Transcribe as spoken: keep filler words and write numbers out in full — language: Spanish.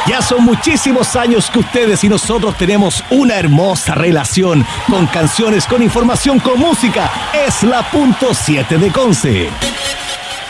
Ya son muchísimos años que ustedes y nosotros tenemos una hermosa relación con canciones, con información, con música. Es la punto siete de Conce.